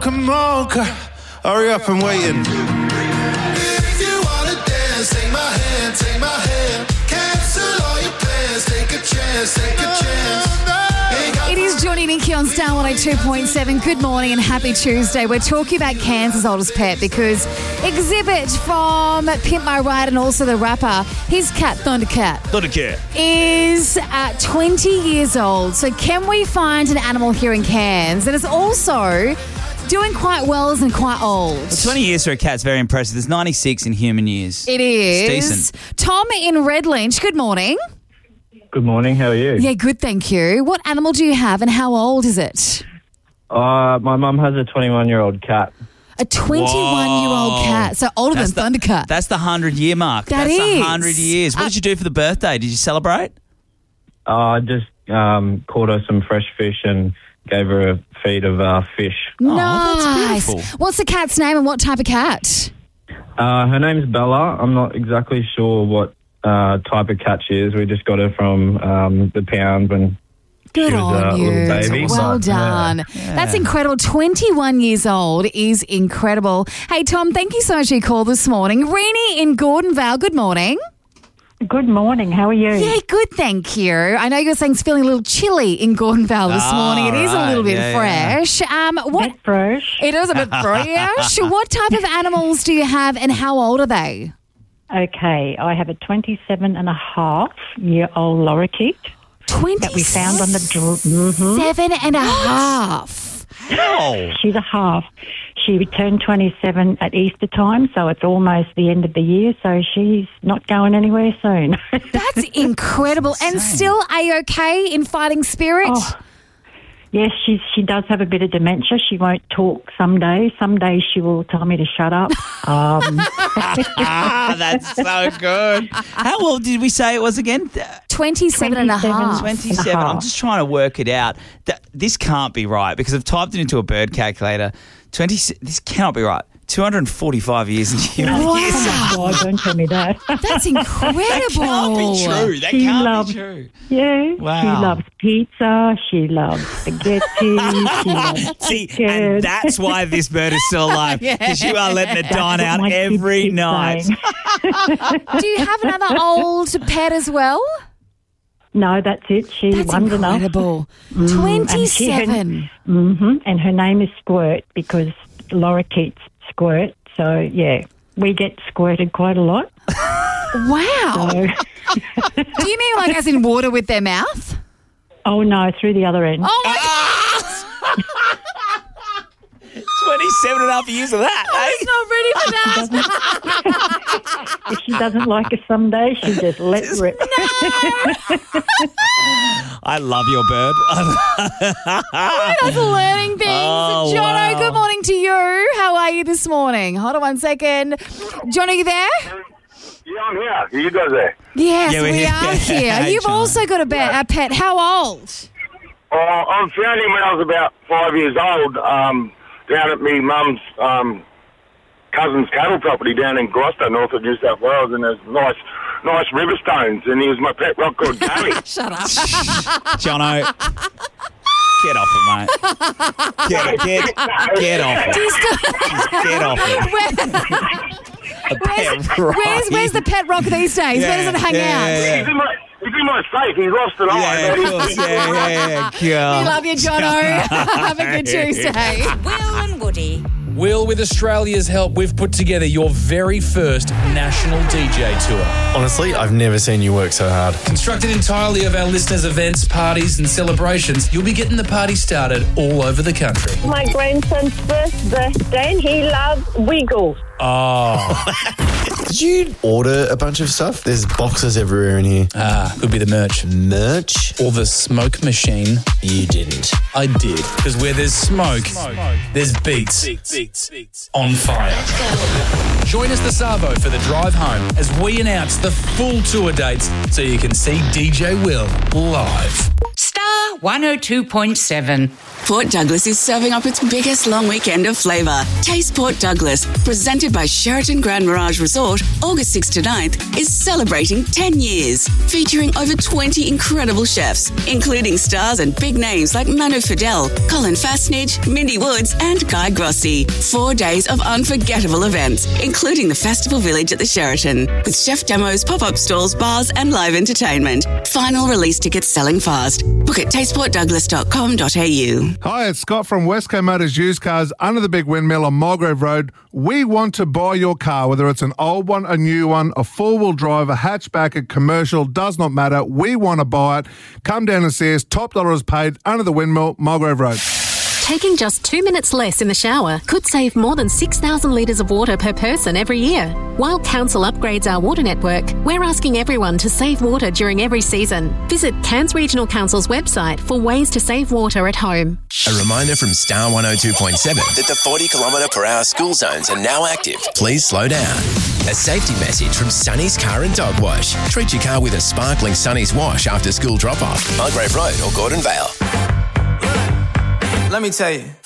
come on, hurry up, I'm waiting. If you wanna dance, take my hand. Cancel all your plans, take a chance. It is Johnny and Nikki on Star 102.7. Good morning and happy Tuesday. We're talking about Cairns' oldest pet because Exhibit from Pimp My Ride and also the rapper, his cat, Thundercat, is 20 years old. So can we find an animal here in Cairns that is also doing quite well and quite old? Well, 20 years for a cat's very impressive. There's 96 in human years. It is. It's decent. Tom in Red Lynch, good morning. Good morning, how are you? Yeah, good, thank you. What animal do you have and how old is it? My mum has a 21-year-old cat. A 21-year-old cat, so older than Thundercat. That's the 100-year mark. That's the 100 years. What did you do for the birthday? Did you celebrate? I just caught her some fresh fish and gave her a feed of fish. Nice. That's beautiful. What's the cat's name and what type of cat? Her name's Bella. I'm not exactly sure what type of cat she is. We just got her from the pound when Good she was on a you. little baby. Well done. Yeah. That's incredible. 21 years old is incredible. Hey, Tom, thank you so much for your call this morning. Reenie in Gordonvale, good morning. Good morning. How are you? Yeah, good, thank you. I know you're saying it's feeling a little chilly in Gordonvale this morning. It is a little bit fresh. Bit fresh. It is a bit fresh. What type of animals do you have and how old are they? Okay, I have a 27-and-a-half-year-old lorikeet 27 that we found on the... and a half. Oh. She's a half. She turned 27 at Easter time, so it's almost the end of the year, so she's not going anywhere soon. That's incredible. And still A-okay in fighting spirit? Oh, yes, she does have a bit of dementia. She won't talk some days. Some days she will tell me to shut up. That's so good. How old did we say it was again? 27 and a half. 27. I'm just trying to work it out. This can't be right because I've typed it into a bird calculator. This cannot be right. 245 years in human years. Oh, my God, don't tell me that. That's incredible. That can't be true. That can't be true. Yeah. Wow. She loves pizza. She loves spaghetti. She loves See, chicken. and that's why this bird is still alive. Because you are letting it dine out my kids every keep night. saying. Do you have another old pet as well? No, that's it. She's That's one's enough. incredible. 27. And her name is Squirt because lorikeets squirt. So, yeah, we get squirted quite a lot. Wow. So, Do you mean like as in water with their mouth? oh, no, through the other end. Oh, my God. 27 and a half years of that, I'm not ready for that. If she doesn't like us someday, she just lets rip. I love your bird. That's learning things. Oh, Jono, wow. good morning to you. How are you this morning? Hold on 1 second. John, are you there? Yeah, I'm here. Are you guys there? Yes, Yeah, we're we here. are here. Hey, You've John. also got a pet. How old? I found him when I was about 5 years old down at me mum's cousin's cattle property down in Gloucester, north of New South Wales, and there's nice river stones, and he was my pet rock called Gary. Shut up. Jono, get off it, mate. Get off it. Get off it. Where's the pet rock these days? Where does it hang out? He's in my safe. He's lost it all. Yeah, of course. Yeah. We love you, Jono. Have a good Tuesday. Will and Woody. Will, with Australia's help, we've put together your very first national DJ tour. Honestly, I've never seen you work so hard. Constructed entirely of our listeners' events, parties and celebrations, you'll be getting the party started all over the country. My grandson's first birthday and he loves Wiggles. Oh. Did you order a bunch of stuff? There's boxes everywhere in here. Could be the merch. Merch? Or the smoke machine. You didn't. I did. Because where there's smoke, there's beats. On fire. Join us this Arvo for the drive home as we announce the full tour dates so you can see DJ Will live. Star 102.7. Port Douglas is serving up its biggest long weekend of flavour. Taste Port Douglas, presented by Sheraton Grand Mirage Resort, August 6th to 9th, is celebrating 10 years, featuring over 20 incredible chefs, including stars and big names like Manu Fidel, Colin Fastnidge, Mindy Woods and Guy Grossi. 4 days of unforgettable events, including the Festival Village at the Sheraton, with chef demos, pop-up stalls, bars and live entertainment. Final release tickets selling fast. Book at tasteportdouglas.com.au. Hi, it's Scott from Westco Motors Used Cars under the Big Windmill on Mulgrave Road. We want to buy your car, whether it's an old one, a new one, a four-wheel drive, a hatchback, a commercial, does not matter. We want to buy it. Come down and see us. Top dollar is paid under the Windmill, Mulgrave Road. Taking just 2 minutes less in the shower could save more than 6,000 litres of water per person every year. While Council upgrades our water network, we're asking everyone to save water during every season. Visit Cairns Regional Council's website for ways to save water at home. A reminder from Star 102.7 that the 40km/h school zones are now active. Please slow down. A safety message from Sunny's Car and Dog Wash. Treat your car with a sparkling Sunny's wash after school drop-off. Mulgrave Road or Gordon Vale. Let me tell you,